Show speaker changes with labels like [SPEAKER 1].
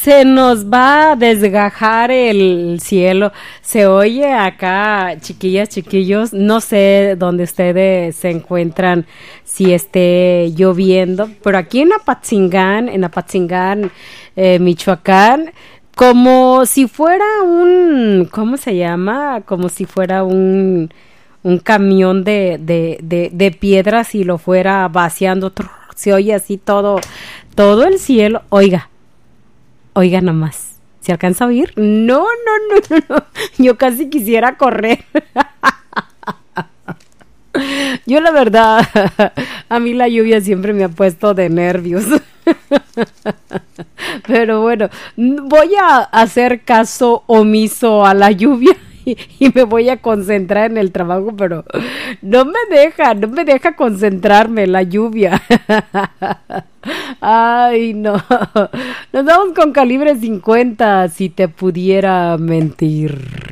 [SPEAKER 1] se nos va a desgajar el cielo. Se oye acá, chiquillas, chiquillos, no sé dónde ustedes se encuentran, si esté lloviendo, pero aquí en Apatzingán, Michoacán, como si fuera ¿cómo se llama? Como si fuera un camión de piedras y lo fuera vaciando. Se oye así todo el cielo. Oiga nomás. ¿Se alcanza a oír? No, no, no, no, no. Yo casi quisiera correr. Yo la verdad, a mí la lluvia siempre me ha puesto de nervios. Pero bueno, voy a hacer caso omiso a la lluvia y me voy a concentrar en el trabajo, pero no me deja concentrarme la lluvia. Ay, no. Nos vamos con Calibre 50, si te pudiera mentir.